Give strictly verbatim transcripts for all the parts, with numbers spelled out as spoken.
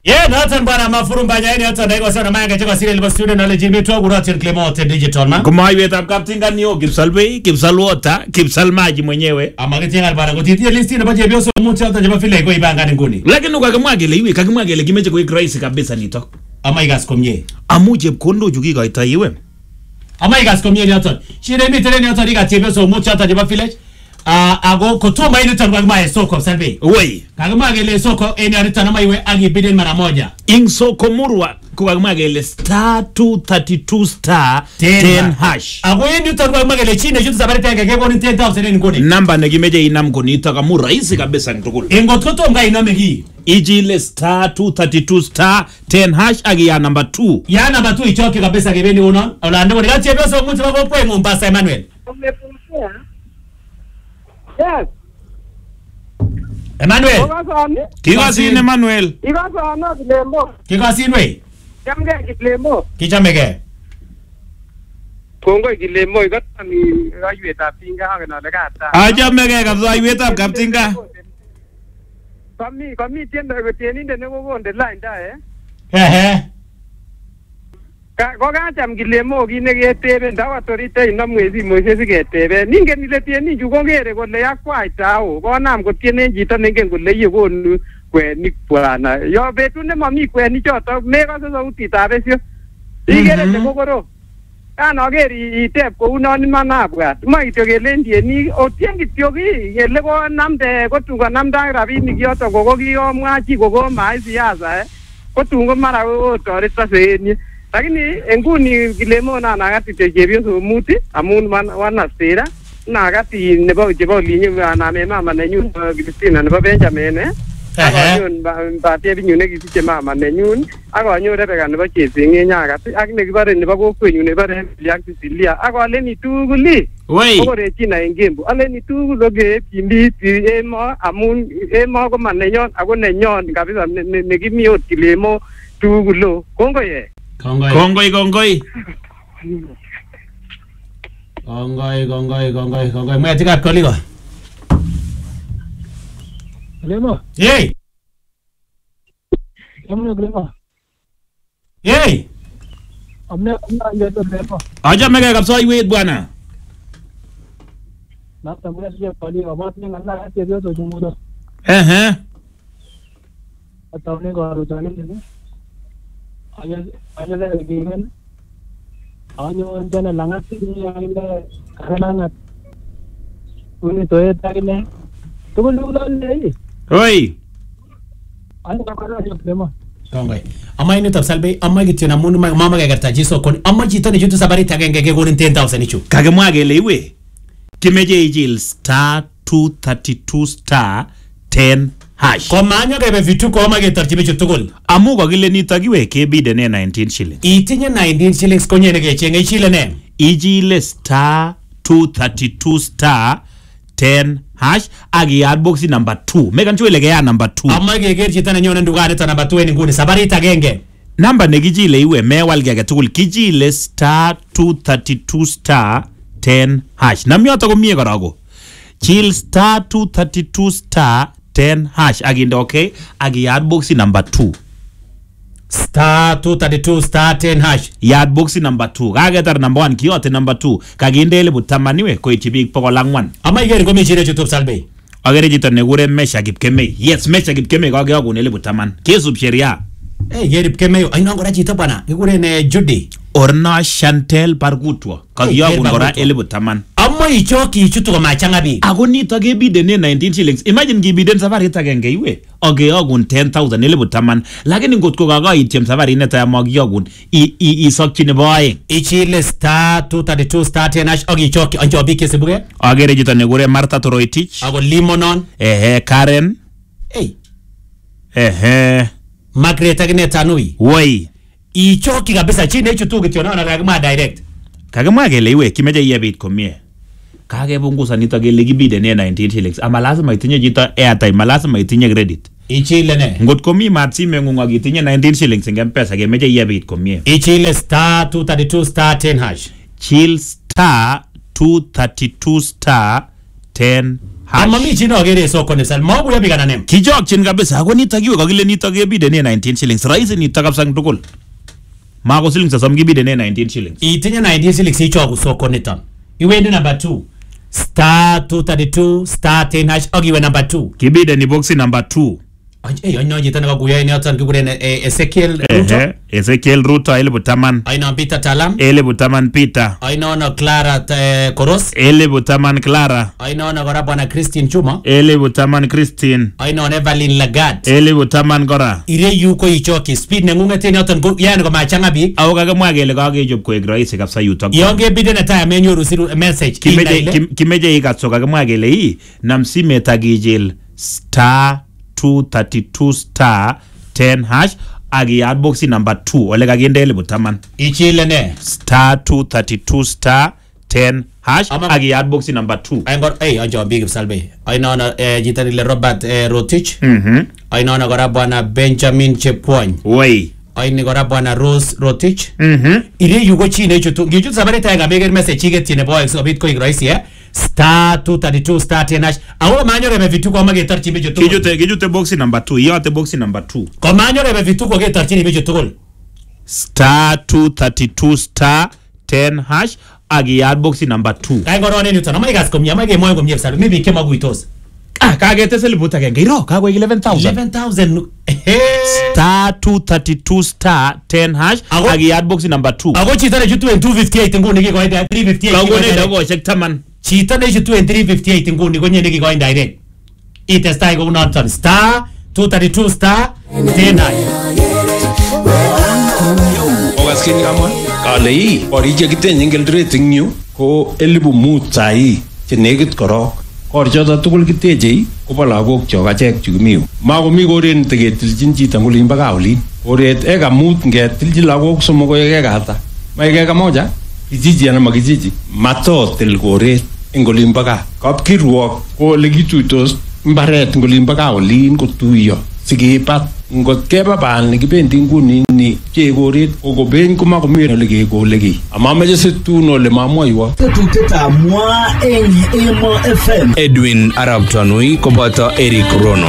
Yeah, noton bwana mafurumba nyaini noton daiko sana manga chako sile libo studio na lejimi tu kurotin Clement digital man. Kuma iwe tab kaptinga niyo kipsalbe, kipsalwota, kipsalmaji mwenyewe. Ama kitinga bwana kutitia listi na baje bioso muti hata jaba file iko ibanga nguni. Lakini ukakimwagele iwe kakimwagele kimeche kwa rahisi kabisa nito. Ama igas komye. Amuje kondo jukika itaiwe. Ama igas komye noton. Shire mi tele noton iga bioso muti hata jaba file. Ah ago kotoma ile tangu kama soko salbe. Wei. Kagama gele soko eni arita na maiwe agi bidin mara moja. In soko murwa kagama gele star two thirty-two star ten hash. Ago yeni tangu kagama gele chine jutu sabari tanga keko ni ten thousand ni ngoni. Namba negimeje inam ngoni takamura rahisi kabisa ngtukulu. Ingo kotomga iname hii. Ijile star two thirty-two star ten hash agi ya number two. Ya number two ichoki kabisa kibeni unon. Olanda wani kati ebyo so mtu wako pwe Mombasa Emmanuel. Umepumzia? Yes. Emmanuel. Kiko sin Emmanuel. Iko sana Kilemo. Kiko sin we. Jamge Kilemo. Kichamege. Kongo Kilemo iko ni ayueta pinga hangena lekata. Ajamege kabisa ayueta kaptinga. Kami kami tienda ko tieninde ne kokonde line da eh. Ehe. Ka ko ka jam Kilemo kine ketebe ndawa torite ina mwezi mwezi siketebe.Ningen ile tieni ju kongere kole yakwaitao. Konam kotienen chito nengen kole yekonu kwenik bwana. Yo betu ne mami kwenik choto mekose sautitab besyo. Igere ne kokoro. Kan ageri itep ko unon manabwat. Maityo kelen tieni otien kityo ki kele ko namde kotungo namda rabinik yoto ko kiomwa chi ko mai siasa eh. Kotungo mara otorita seenye. Lakini enguni Kilemo na nakati chebioso muti amun wana stera nakati nebo chebo linye ana mama nenyun Christina nebo Benjamin eh akonyon batie binyune kisiche mama nenyun akonyon Rebecca nebo Chesenge nyakati ak nekibare nebo kokwenyu nebo Yak Cecilia akoleni tuguli Wei okorechina engembo aleni tugul oge pimbi emo amun emo ko manenyon ako nenyon kabisa nekimi ot Kilemo tugulo kongoye Kongoi. Kongoi kongoi. Kongoi kongoi kongoi kongoi. Mwe tikap koliko. Kilemo. Yey. Amne Kilemo. Yey. Amne amne yeto Kilemo. Ajamege kabisa iwet bwana. Na tamwe sije pali amat ne ngalla ate byo to jumudo. Ehe. Atawne ko arutani ne. Ayo ayo le gimen. Ayo jana langati ni aile karangat. Uni toye tagile. Tugul tugul le. Oi. Ayo kakara yo Kilemo. Kongoi. Ama ini tapsalbe ama gitu na munu mama kagerta jiso kon ama jito ni jutu sabari tagenge ke gonin ten thousand ichu. Kakimwagele iwe. Kimeje ijil star two thirty-two star ten hash. Komanyo kebe vitu ko ama getarchibe chutugul. Amu kakile nito kiwe kebide ne nineteen shillings. Itinye nineteen shillings konye ne kechenge ichile ne. Ijile star two thirty-two star ten hash agi ad boxi number two. Megan chwele ke ya number two. Ama geger chita na nyona ndugane ta number two ni nguni sabari tagenge. Number ne kijile iwe mewal gege tugul kijile star two thirty-two star ten hash. Namyoto komie korogo. Chill star two thirty-two star ten hash aginde okay agi ad boxi number two. Star two thirty-two star ten hash. Yard boxi number two. Kagetar number one kiyote number two. Kaginde ele butamaniwe koichi big pokol angwan. Ama igeri komi chire chutub salbe. Agere chito nekure Mesha Kipkemei. Yes, Mesha Kipkemei kakeyokun ele butaman. Kesub sheria. Eh, geri Kipkemei. Aino ngora chito bwana. Kikure ne Judy. Orna Chantel Pargutwa. Kakeyokun kora ele butaman. Ama ichoki ichutu kwa machanga bi. Ako nito kebide ne nineteen shillings. Imagine kibiden safari itagenge iwe. Akeyokun ten thousand ele butaman. Lakini ngotko kakaityem safari neta ya makiyokun. Isokchi nebo aeng. Ichile star two thirty-two star ten hash. Aki ichoki. Ancho biki sibuke. Agere chito nekure Martha Toroitich. Ako limonon. Ehe, Karen. Hey. Ehe. Margaret akine tanui. Woi. Ichoki kabisa chine ichutu kityo na kakima direct. Kakimwa kele iwe kimeje iyebit komie. Kakepunguza nito kele kibide ne nineteen shillings. Ama lazima itinye chito airtime, lazima itinye credit. Ichile ne. Ngot komi mat simengung ak itinye nineteen shillings eng M-Pesa kemeje iyebit komie. Ichile star two thirty-two star ten hash. Chill star two thirty-two star ten Ama mi chino agere soko ni sal mau ya bigana nem. Kijokchin kabisa ako nitok iwe kakile nitok kebidene nineteen shillings. Rahisi nitok kabisa tugul. Mako siling sosom kibidene nineteen shillings. Itinye nineteen shillings icho soko niton. Iwendi number two. Star two thirty-two star ten hash ogiwe number two. Kibidene boxi number two. Ay, ay, jita na kaguya ini atan kikuren Ezekiel Ruto. Ezekiel Ruto ele butaman. Ay na Peter Talam. Ele butaman Peter. Ay na na Clara Koros. Ele butaman Clara. Ay na na gora bwana Christine Chuma. Ele butaman Christine. Ay na na Evelyn Lagat. Ele butaman gora. Ire yuko ichoki speed na ngunga tena atan ko yani ko machanga bi. Awo kaga mwagele kagejob ko rahisi kabisa yutok. Yonge bide na taya menyo rusiru message. Kimeje kimeje ikatso kaga mwagele hii namsime tagijil star two thirty-two star ten hash agi ad boxi number two ole kaginde ele butaman ichile ne star two thirty-two star ten hash agi ad boxi number two ay ngor ay anjo big salbe ay nona jitani le Robert Rotich mhm ay nona gora bwana Benjamin Chepwony wey ay ni gora bwana Rose Rotich mhm ire yugo chine chutu ngichu sabare tanga mege message chige tiene boy so bit ko igraisi eh star two thirty-two star ten hash awo manyo rebe vituko ama getar chimbe chutu kijute kijute boxi number two yote boxi number two ko manyo rebe vituko getar chimbe chutu star two thirty-two star ten hash agi ad boxi number two ay ngoro ne nyuta ama igas komnya ama ge moyo komnya salu maybe kema guitos ah kagete selibuta ke ngiro kagwe eleven thousand eleven thousand star two thirty-two star ten hash agi ad boxi number two ago chitane chutu two fifty-eight nguni ke ko three fifty-eight kago ne dago check taman chitane chutu three fifty-eight nguni ko nyene ke ko direct itestai ko not star two thirty-two star ten hash ogaskin kamon kalei orije kitenye ngel rating new ko elibu mut sai chenegit korok korchota tugul kitechei kobo lagok chok achek chukimiu makomi koren teketilchin chito ngolin baka olin koret eka mut ngetilchi lagok somok ko eka ata maikeka moja kijiji ana makijiji matotil koret ngolin baka kapkirwok ko ole kituitos mbaret ngolin baka olin kotuiyo sikipat ngot keba bal ni kibendi nguni ni chekoret kokobeny komakomi ole kekoleki amameche situn ole mamwoiwo tetutetamwa eng Emo F M Edwin Arab Tanui koboto Eric Rono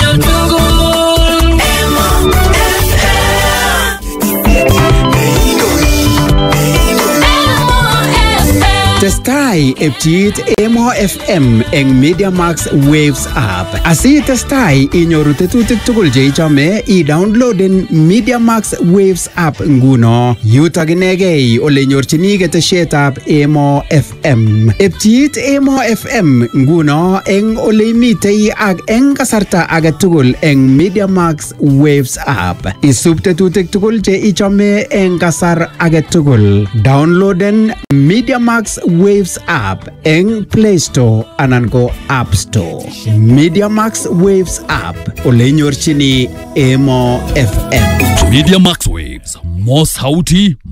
Testai epchit Emo F M eng Media Max Waves app. Asi testai inyoru tetutik tugul che ichome i-downloaden Media Max Waves app nguno. Yutok inegei ole nyorchini ketesietab Emo F M. Epchit Emo F M nguno eng ole imitei ak eng kasarta age tugul eng Media Max Waves app. Isub tetutik tugul che ichome eng kasar age tugul. Downloaden Media Max Waves app eng Play Store anan ko App Store. Media Max Waves app ole nyorchini Emo F M. Media Max Waves, more sauti,